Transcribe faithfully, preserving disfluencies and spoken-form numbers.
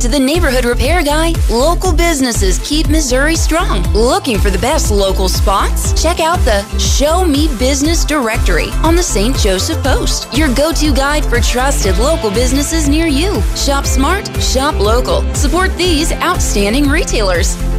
To the neighborhood repair guy, local businesses keep Missouri strong. Looking for the best local spots? Check out the Show Me Business directory on the Saint Joseph Post, your go-to guide for trusted local businesses near you. Shop smart, shop local. Support these outstanding retailers.